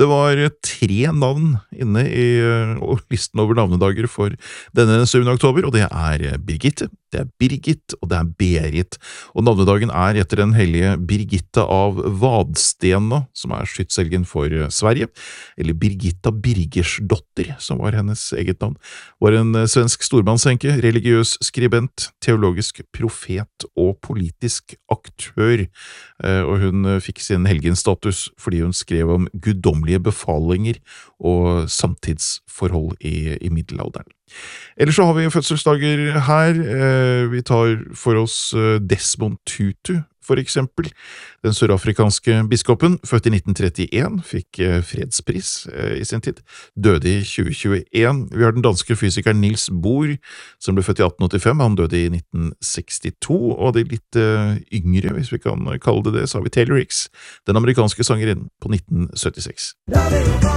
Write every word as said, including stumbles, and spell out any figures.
Det var tre navn inne i uh, listen over navnedager for denne syvende oktober, og det er Birgitte, det er Birgit, og det er Berit. Og navnedagen er etter den hellige Birgitta av Vadstena, som er skytshelgen for Sverige, eller Birgitta Birgersdotter, som var hennes eget navn, var en svensk storbannsenke, religiøs skribent, teologisk profet og politisk aktør, og hun fikk sin helgenstatus fordi hun skrev om guddommelige befalinger og samtidsforhold i, i middelalderen. Ellers så har vi fødselsdager her. Vi tar for oss Desmond Tutu, for eksempel. Den sørafrikanske biskopen, født i nitten trettien, fikk fredspris i sin tid, døde i tjue tjueen. Vi har den danske fysikeren Niels Bohr, som ble født i atten åttifem, han døde i nitten sekstito, og de litt yngre, hvis vi kan kalle det det, så har vi Taylor Hicks, den amerikanske sangerinnen på nitten syttiseks.